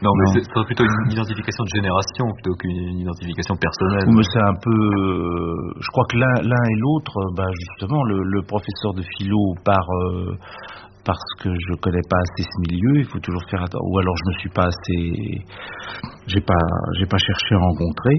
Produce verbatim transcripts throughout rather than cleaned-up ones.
Non, mais non. C'est plutôt une identification de génération plutôt qu'une identification personnelle. Mais c'est un peu... Euh, je crois que l'un, l'un et l'autre, bah justement, le, le professeur de philo par... Euh, parce que je connais pas assez ce milieu, il faut toujours faire attention. Ou alors je ne suis pas assez... J'ai pas, j'ai pas cherché à rencontrer.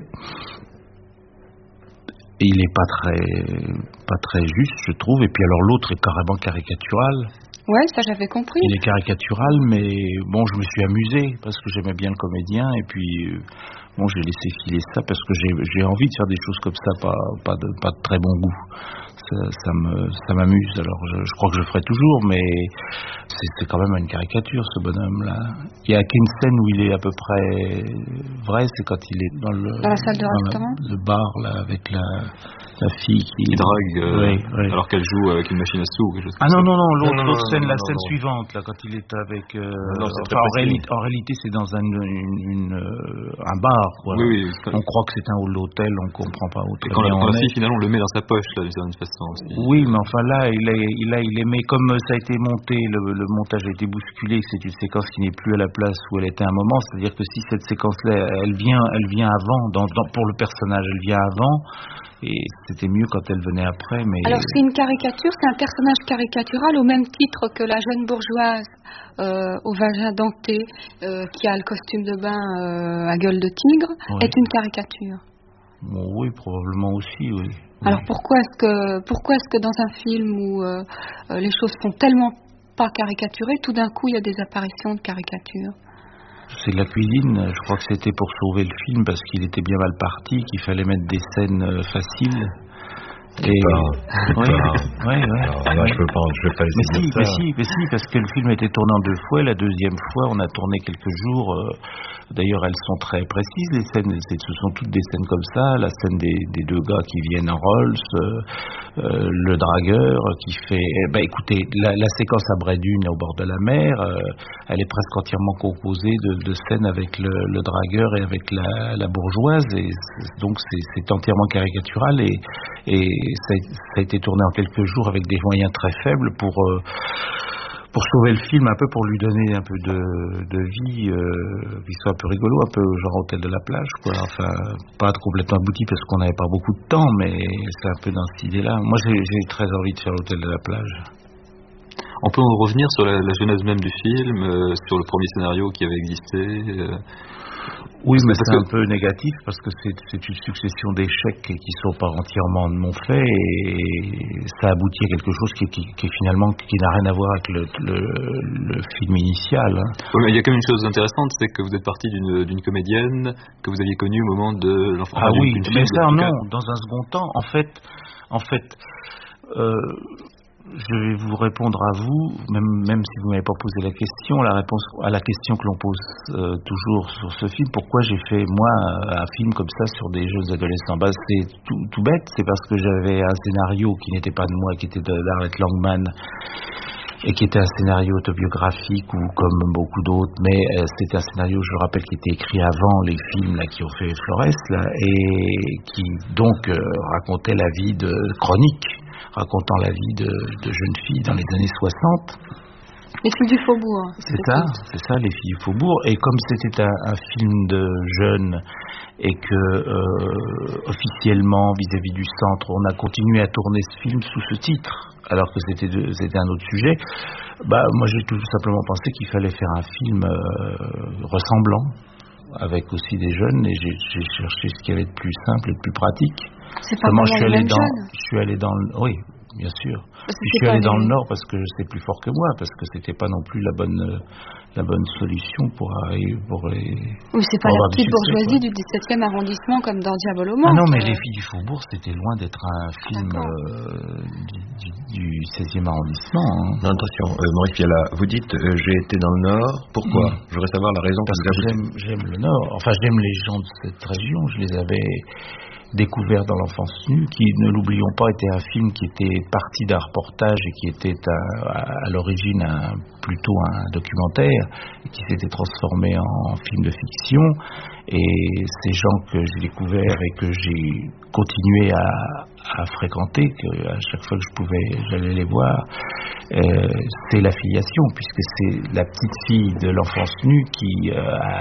Et il est pas très, pas très juste, je trouve. Et puis alors l'autre est carrément caricatural. Ouais, ça j'avais compris. Il est caricatural, mais bon, je me suis amusé parce que j'aimais bien le comédien. Et puis, bon, j'ai laissé filer ça parce que j'ai, j'ai envie de faire des choses comme ça, pas, pas, de, pas de très bon goût. Ça, ça, me, ça m'amuse. Alors, je, je crois que je le ferai toujours, mais c'est, c'est quand même une caricature, ce bonhomme-là. Il n'y a qu'une scène où il est à peu près vrai, c'est quand il est dans le, dans la salle de dans restaurant, la, le bar là, avec la, la fille qui, qui drague, euh, oui, oui. alors qu'elle joue avec une machine à sous. Quelque chose ah non, non, non, l'autre, non, non, l'autre non, scène, non, la non, scène non. suivante, là, quand il est avec... Euh, non, c'est enfin, en, réalité, en réalité, c'est dans un, une, une, euh, un bar, quoi. Oui, oui, on croit que c'est un hall d'hôtel, on comprend pas où très quand bien la, on quand est. la fille, finalement, on le met dans sa poche, là, d'une certaine façon aussi. Oui, mais enfin là, il est, il a, il est, mais comme ça a été monté, le, le montage a été bousculé, que c'est une séquence qui n'est plus à la place où elle était à un moment, c'est-à-dire que si cette séquence-là, elle vient, elle vient avant, dans, dans, pour le personnage, elle vient avant, et c'était mieux quand elle venait après, mais... Alors c'est une caricature, c'est un personnage caricatural au même titre que la jeune bourgeoise euh, au vagin denté, euh, qui a le costume de bain euh, à gueule de tigre, oui. Est une caricature. Bon, oui, probablement aussi, oui. Alors pourquoi est-ce que pourquoi est-ce que dans un film où euh, les choses sont tellement pas caricaturées, tout d'un coup il y a des apparitions de caricatures? C'est de la cuisine, je crois que c'était pour sauver le film parce qu'il était bien mal parti, qu'il fallait mettre des scènes faciles. Et pas, oui, pas. oui, oui. Alors là, je peux pas, je vais pas mais essayer si, de mais ça. si, mais si, parce que le film a été tourné en deux fois. La deuxième fois, on a tourné quelques jours. Euh, d'ailleurs, elles sont très précises, les scènes. C'est, ce sont toutes des scènes comme ça. La scène des, des deux gars qui viennent en Rolls, euh, euh, le dragueur qui fait. Eh ben, écoutez, la, la séquence à Bray-Dunes, au bord de la mer, euh, elle est presque entièrement composée de, de scènes avec le, le dragueur et avec la, la bourgeoise. Et c'est, donc, c'est, c'est entièrement caricatural et, et ça, ça a été tourné en quelques jours avec des moyens très faibles pour euh, pour sauver le film, un peu pour lui donner un peu de, de vie, euh, qui soit un peu rigolo, un peu genre Hôtel de la plage, quoi. Enfin, pas complètement abouti parce qu'on n'avait pas beaucoup de temps, mais c'est un peu dans cette idée-là. Moi, j'ai, j'ai très envie de faire l'Hôtel de la plage. On peut revenir sur la, la genèse même du film, euh, sur le premier scénario qui avait existé. Euh... Oui, mais c'est un peu négatif parce que c'est, c'est une succession d'échecs qui sont pas entièrement de mon fait et ça aboutit à quelque chose qui, qui, qui finalement qui n'a rien à voir avec le, le, le film initial. Hein. Oui, mais il y a quand même une chose intéressante, c'est que vous êtes parti d'une, d'une comédienne que vous aviez connue au moment de l'enfant. Ah d'une, oui, d'une mais fille, ça non, cas. dans un second temps, en fait, en fait. Euh, Je vais vous répondre à vous, même, même si vous ne m'avez pas posé la question, la réponse à la question que l'on pose euh, toujours sur ce film, pourquoi j'ai fait, moi, un film comme ça sur des jeunes adolescents. Bah, c'est tout, tout bête, c'est parce que j'avais un scénario qui n'était pas de moi, qui était de d'Arlette Langman, et qui était un scénario autobiographique, ou comme beaucoup d'autres, mais euh, c'était un scénario, je le rappelle, qui était écrit avant les films là, qui ont fait Flores, là, et qui donc euh, racontait la vie de chronique, racontant la vie de, de jeunes filles dans les années soixante. Les filles du Faubourg. C'est ça, c'est ça, les filles du Faubourg. Et comme c'était un, un film de jeunes et que euh, officiellement vis-à-vis du centre, on a continué à tourner ce film sous ce titre, alors que c'était, de, c'était un autre sujet. Bah, moi, j'ai tout simplement pensé qu'il fallait faire un film euh, ressemblant, avec aussi des jeunes, et j'ai, j'ai cherché ce qu'il y avait de plus simple et de plus pratique. C'est pas vraiment je suis les allé mêmes dans, jeunes. je suis allé dans le, oui, bien sûr. Parce que je suis c'est allé pas dans les... le Nord parce que c'est plus fort que moi, parce que c'était pas non plus la bonne, la bonne solution pour arriver, pour les. Oui, c'est pas la petite bourgeoisie du dix-septième arrondissement comme dans Diabolo Manque. Ah non, mais euh... Les filles du Faubourg, c'était loin d'être un film euh, du, du, du seizième arrondissement. Hein. Non, attention, euh, Maurice Piala, vous dites euh, j'ai été dans le Nord. Pourquoi? mmh. Je voudrais savoir la raison. Parce que, que j'aime, j'aime le Nord. Enfin, j'aime les gens de cette région. Je les avais découvert dans l'enfance nue, qui, ne l'oublions pas, était un film qui était parti d'un reportage et qui était à, à, à l'origine un, plutôt un documentaire, et qui s'était transformé en, en film de fiction. Et ces gens que j'ai découverts et que j'ai continué à, à fréquenter, que à chaque fois que je pouvais, j'allais les voir, euh, c'est l'affiliation, puisque c'est la petite fille de l'enfance nue qui euh, a